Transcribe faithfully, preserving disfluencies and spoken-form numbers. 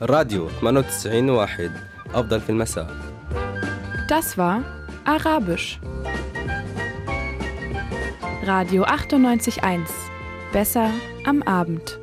الراديو ثمانية وتسعين واحد أفضل في المساء. Das war Arabisch. Radio achtundneunzig Komma eins. Besser am Abend.